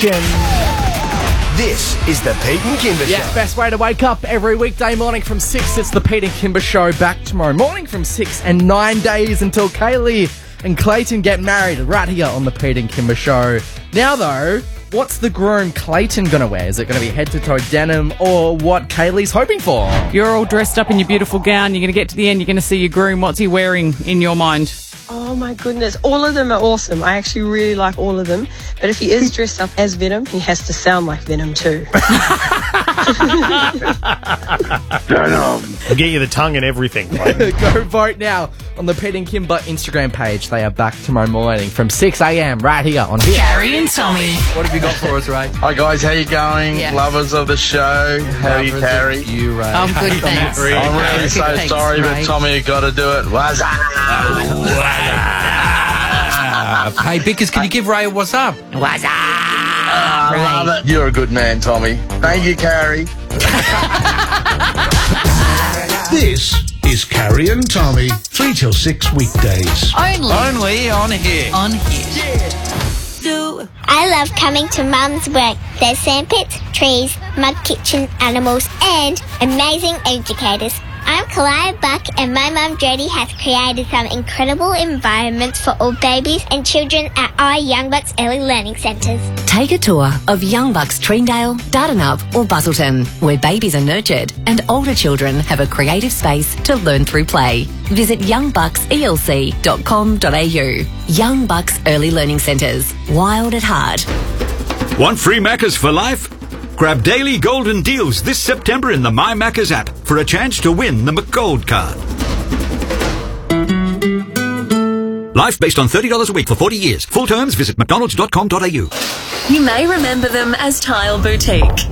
This is the Pete and Kimber Show. Yes, best way to wake up every weekday morning from 6. It's the Pete and Kimber Show. Back tomorrow morning from 6 and 9 days until Kaylee and Clayton get married right here on the Pete and Kimber Show. Now, though, what's the groom Clayton going to wear? Is it going to be head-to-toe denim or what Kaylee's hoping for? You're all dressed up in your beautiful gown. You're going to get to the end. You're going to see your groom. What's he wearing in your mind? Oh my goodness, all of them are awesome. I actually really like all of them. But if he is dressed up as Venom, he has to sound like Venom too. I'll get you the tongue and everything. Go vote now on the Pete and Kimber Instagram page. They are back tomorrow morning from 6 a.m. right here on here. Carrie and Tommy. What have you got for us, Ray? Hi guys, how you going? Yeah. Lovers of the show. How are you, Carrie? You, Ray. I'm good, thanks. I'm really so Thanks, sorry, but Ray. Tommy, you got to do it. What's up? Hey, Bickers, can you give Ray a what's up? What's up? I love it. You're a good man, Tommy. Thank you, Carrie. This is Carrie and Tommy, 3 till 6 weekdays. Only on here. On here. I love coming to Mum's work. There's sandpits, trees, mud kitchen, animals, and amazing educators. I'm Kalaya Buck, and my mum Jodie has created some incredible environments for all babies and children at our Young Bucks Early Learning Centres. Take a tour of Young Bucks Treendale, Dardanup or Busselton, where babies are nurtured and older children have a creative space to learn through play. Visit youngbuckselc.com.au. Young Bucks Early Learning Centres. Wild at heart. Want free Maccas for life? Grab daily golden deals this September in the My Maccas app for a chance to win the McGold card. Life based on $30 a week for 40 years. Full terms, visit mcdonalds.com.au. You may remember them as Tile Boutique.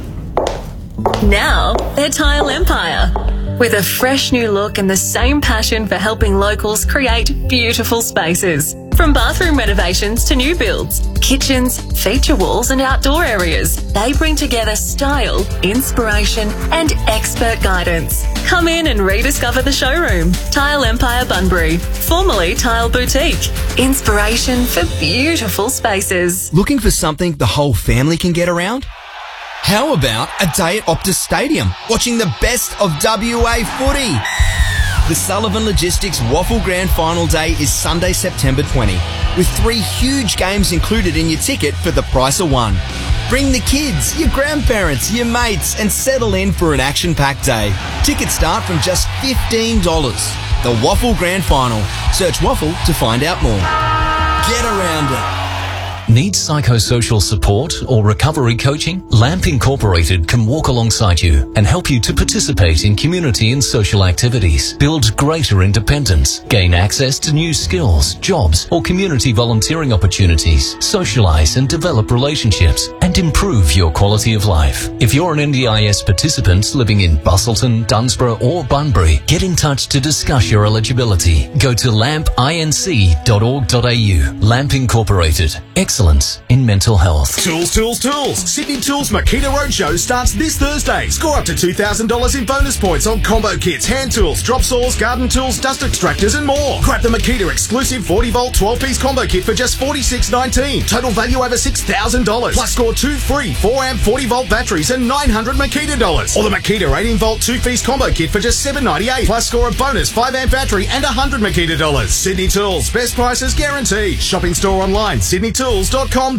Now, they're Tile Empire. With a fresh new look and the same passion for helping locals create beautiful spaces. From bathroom renovations to new builds, kitchens, feature walls and outdoor areas, they bring together style, inspiration and expert guidance. Come in and rediscover the showroom. Tile Empire Bunbury, formerly Tile Boutique. Inspiration for beautiful spaces. Looking for something the whole family can get around? How about a day at Optus Stadium, watching the best of WA footy? The Sullivan Logistics Waffle Grand Final Day is Sunday, September 20, with 3 huge games included in your ticket for the price of one. Bring the kids, your grandparents, your mates, and settle in for an action-packed day. Tickets start from just $15. The Waffle Grand Final. Search Waffle to find out more. Get around it. Need psychosocial support or recovery coaching? LAMP Incorporated can walk alongside you and help you to participate in community and social activities, build greater independence, gain access to new skills, jobs, or community volunteering opportunities, socialize and develop relationships, and improve your quality of life. If you're an NDIS participant living in Busselton, Dunsborough, or Bunbury, get in touch to discuss your eligibility. Go to lampinc.org.au. LAMP Incorporated. Excellence in mental health. Tools. Sydney Tools Makita Roadshow starts this Thursday. Score up to $2,000 in bonus points on combo kits, hand tools, drop saws, garden tools, dust extractors and more. Grab the Makita exclusive 40-volt 12-piece combo kit for just $46.19. Total value over $6,000. Plus score 2 free 4-amp 40-volt batteries and $900 Makita dollars. Or the Makita 18-volt 2-piece combo kit for just $7.98. Plus score a bonus 5-amp battery and $100 Makita dollars. Sydney Tools. Best prices guaranteed. Shopping store online, sydneytools.com.au.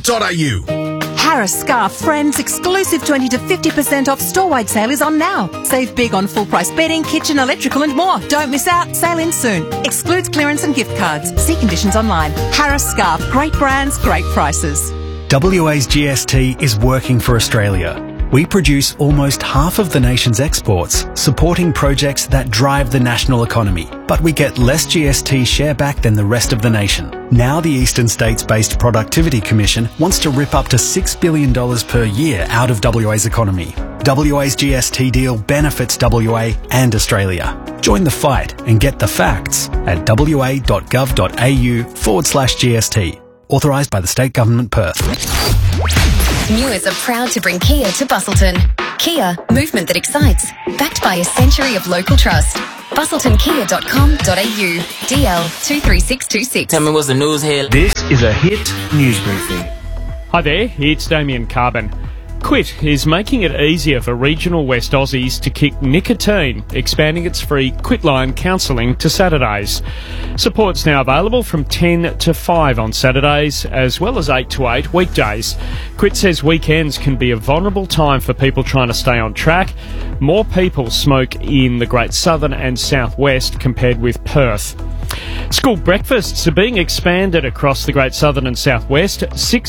Harris Scarf Friends exclusive 20 to 50% off store-wide sale is on now. Save big on full-price bedding, kitchen, electrical and more. Don't miss out. Sale ends soon. Excludes clearance and gift cards. See conditions online. Harris Scarf. Great brands, great prices. WA's GST is working for Australia. We produce almost half of the nation's exports, supporting projects that drive the national economy. But we get less GST share back than the rest of the nation. Now the Eastern States-based Productivity Commission wants to rip up to $6 billion per year out of WA's economy. WA's GST deal benefits WA and Australia. Join the fight and get the facts at wa.gov.au/GST. Authorised by the State Government, Perth. Newers are proud to bring Kia to Busselton. Kia, movement that excites. Backed by a century of local trust. BusseltonKia.com.au. DL 23626. Tell me what's the news here. This is a hit news briefing. Hi there, it's Damien Carbon. Quit is making it easier for regional West Aussies to kick nicotine, expanding its free Quitline counselling to Saturdays. Support's now available from 10 to 5 on Saturdays, as well as 8 to 8 weekdays. Quit says weekends can be a vulnerable time for people trying to stay on track. More people smoke in the Great Southern and South West compared with Perth. School breakfasts are being expanded across the Great Southern and South West.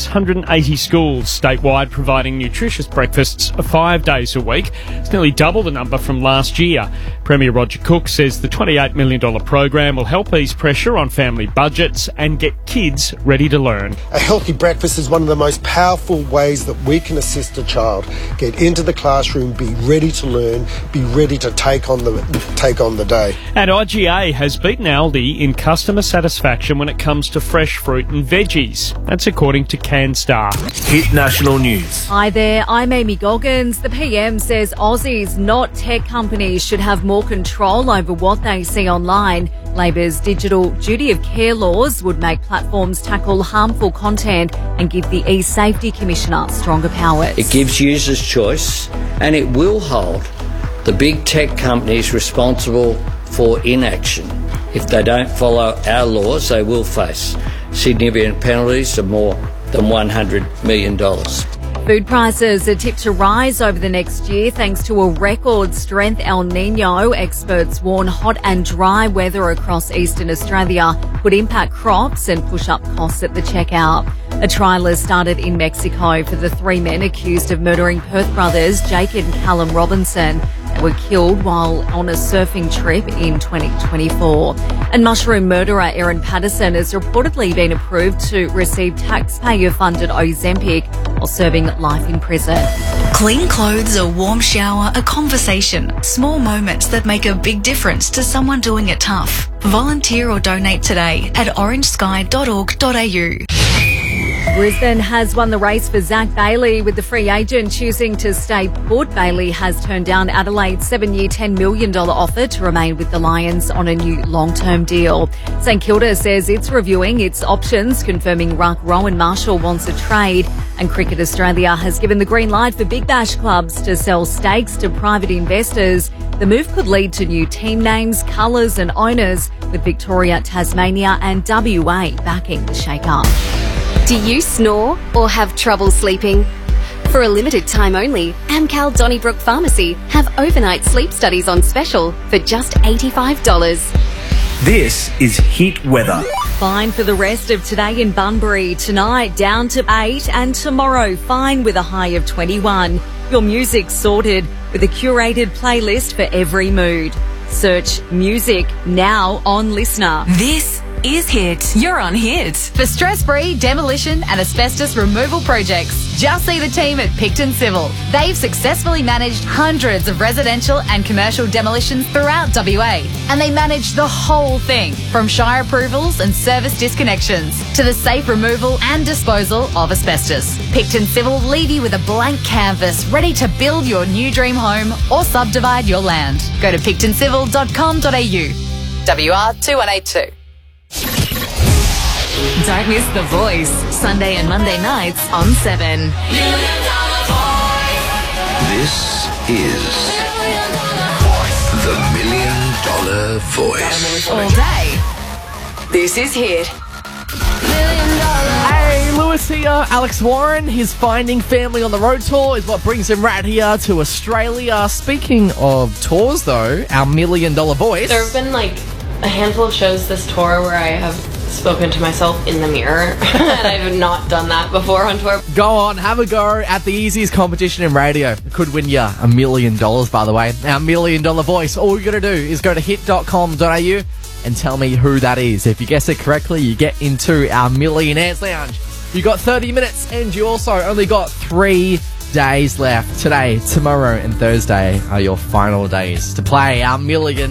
680 schools statewide providing nutritious breakfasts 5 days a week. It's nearly double the number from last year. Premier Roger Cook says the $28 million program will help ease pressure on family budgets and get kids ready to learn. A healthy breakfast is one of the most powerful ways that we can assist a child get into the classroom, be ready to learn, be ready to take on the day. And IGA has beaten Aldi in customer satisfaction when it comes to fresh fruit and veggies. That's according to CanStar. Hit national news. Hi there, I'm Amy Goggins. The PM says Aussies, not tech companies, should have more control over what they see online. Labor's digital duty of care laws would make platforms tackle harmful content and give the e-Safety Commissioner stronger powers. It gives users choice and it will hold the big tech companies responsible for inaction. If they don't follow our laws, they will face significant penalties of more than $100 million. Food prices are tipped to rise over the next year thanks to a record strength El Niño. Experts warn hot and dry weather across eastern Australia could impact crops and push up costs at the checkout. A trial has started in Mexico for the 3 men accused of murdering Perth brothers Jake and Callum Robinson. They were killed while on a surfing trip in 2024. And mushroom murderer Erin Patterson has reportedly been approved to receive taxpayer-funded Ozempic while serving life in prison. Clean clothes, a warm shower, a conversation. Small moments that make a big difference to someone doing it tough. Volunteer or donate today at orangesky.org.au. Brisbane has won the race for Zach Bailey, with the free agent choosing to stay put. Bailey has turned down Adelaide's 7-year $10 million offer to remain with the Lions on a new long-term deal. St Kilda says it's reviewing its options, confirming ruck Rowan Marshall wants a trade, and Cricket Australia has given the green light for Big Bash clubs to sell stakes to private investors. The move could lead to new team names, colours and owners, with Victoria, Tasmania and WA backing the shake-up. Do you snore or have trouble sleeping? For a limited time only, Amcal Donnybrook Pharmacy have overnight sleep studies on special for just $85. This is Heat Weather. Fine for the rest of today in Bunbury. Tonight down to 8 and tomorrow fine with a high of 21. Your music's sorted with a curated playlist for every mood. Search music now on Listener. This is Hit. You're on Hit. For stress-free demolition and asbestos removal projects, just see the team at Picton Civil. They've successfully managed hundreds of residential and commercial demolitions throughout WA, and they manage the whole thing, from shire approvals and service disconnections to the safe removal and disposal of asbestos. Picton Civil leave you with a blank canvas, ready to build your new dream home or subdivide your land. Go to pictoncivil.com.au. WR2182. Don't miss The Voice, Sunday and Monday nights on 7. This is the $1 Million Voice. All day. This is Hit. Hey, Lewis here. Alex Warren, his Finding Family on the Road tour is what brings him right here to Australia. Speaking of tours, though, our $1 Million Voice. There have been like a handful of shows this tour where I have spoken to myself in the mirror, and I have not done that before on tour. Go on, have a go at the easiest competition in radio. It could win you $1 million, by the way. Our $1 Million Voice. All you got to do is go to hit.com.au and tell me who that is. If you guess it correctly, you get into our Millionaires Lounge. You got 30 minutes, and you also only got 3 days left. Today, tomorrow, and Thursday are your final days to play our $1 million